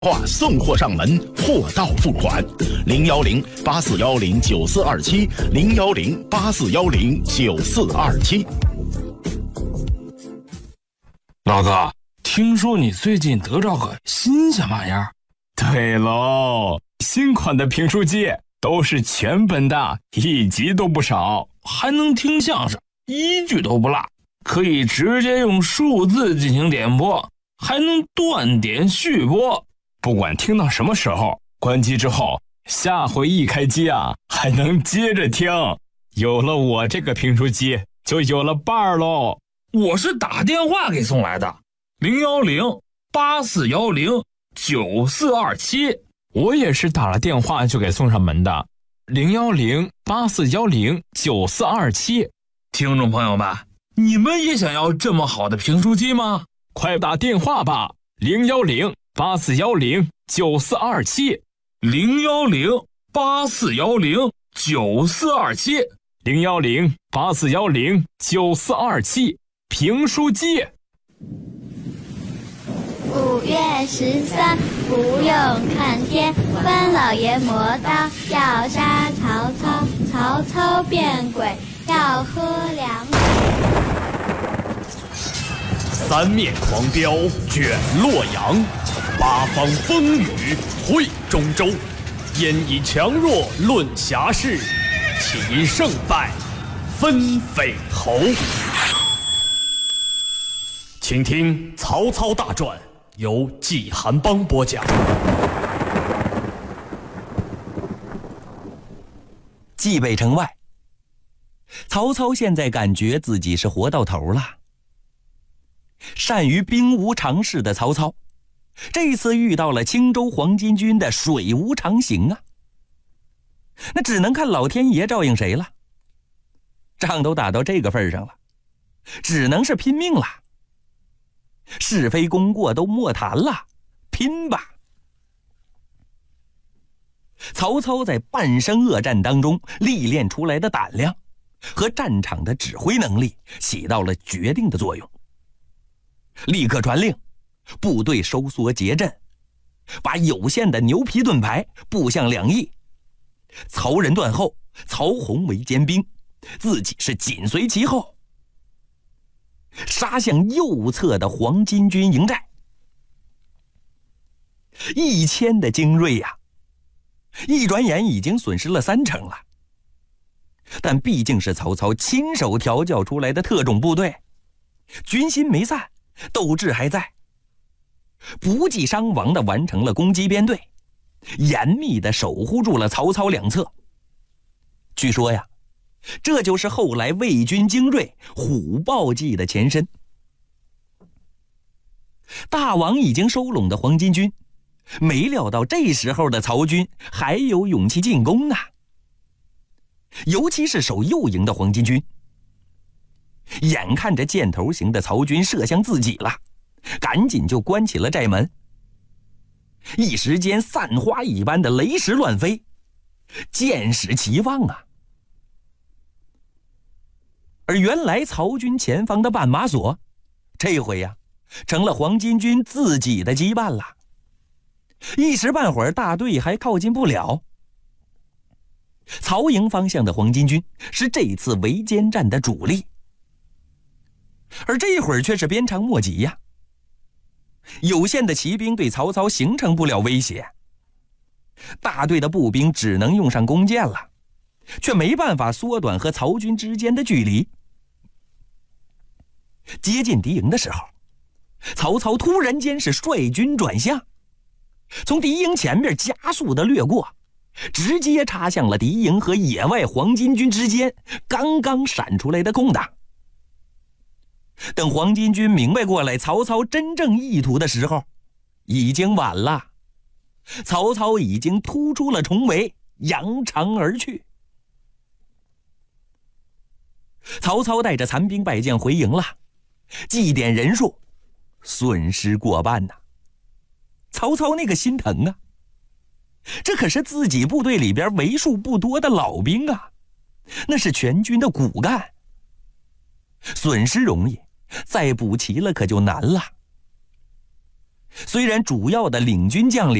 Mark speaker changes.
Speaker 1: 话送货上门，货到付款。01084109427，01084109427。
Speaker 2: 老哥，听说你最近得着个新鲜玩意儿？
Speaker 3: 对喽，新款的评书机都是全本的，1集都不少，
Speaker 2: 还能听相声，1句都不落，可以直接用数字进行点播，还能断点续播。
Speaker 3: 不管听到什么时候，关机之后，下回一开机啊，还能接着听。有了我这个评书机，就有了伴儿喽。
Speaker 2: 我是打电话给送来的，01084109427。
Speaker 3: 我也是打了电话就给送上门的，01084109427。
Speaker 2: 听众朋友们，你们也想要这么好的评书机吗？
Speaker 3: 快打电话吧，01084109427，01084109427，评书机。
Speaker 4: 5月13，不用看天，关老爷磨刀要杀曹操，曹操变鬼要喝凉水。
Speaker 1: 三面狂飙卷洛阳，八方风雨会中州。因以强弱论侠事，岂因胜败分匪头。请听《曹操大传》，由季寒邦播讲。
Speaker 5: 蓟北城外，曹操现在感觉自己是活到头了。善于兵无常势的曹操，这次遇到了青州黄巾军的水无常形啊！那只能看老天爷照应谁了。仗都打到这个份上了，只能是拼命了。是非功过都莫谈了，拼吧！曹操在半生恶战当中历练出来的胆量和战场的指挥能力起到了决定的作用。立刻传令，部队收缩结阵，把有限的牛皮盾牌部向两翼。曹仁断后，曹洪为尖兵，自己是紧随其后，杀向右侧的黄巾军营寨。1000的精锐呀，一转眼已经损失了3成了。但毕竟是曹操亲手调教出来的特种部队，军心没散，斗志还在，不计伤亡地完成了攻击编队，严密地守护住了曹操两侧。据说呀，这就是后来魏军精锐虎豹计的前身。大王已经收拢的黄巾军，没料到这时候的曹军还有勇气进攻呢。尤其是守右营的黄巾军，眼看着箭头型的曹军射向自己了，赶紧就关起了寨门。一时间散花一般的雷石乱飞，箭矢齐放啊！而原来曹军前方的绊马索，这回呀，成了黄巾军自己的羁绊了。一时半会儿大队还靠近不了。曹营方向的黄巾军是这次围歼战的主力，而这会儿却是鞭长莫及呀。有限的骑兵对曹操形成不了威胁，大队的步兵只能用上弓箭了，却没办法缩短和曹军之间的距离。接近敌营的时候，曹操突然间是率军转向，从敌营前面加速的掠过，直接插向了敌营和野外黄巾军之间刚刚闪出来的空档。等黄巾军明白过来曹操真正意图的时候，已经晚了。曹操已经突出了重围，扬长而去。曹操带着残兵败将回营了，祭奠人数损失过半呐。曹操那个心疼啊，这可是自己部队里边为数不多的老兵啊，那是全军的骨干。损失容易，再补齐了可就难了。 虽然主要的领军将领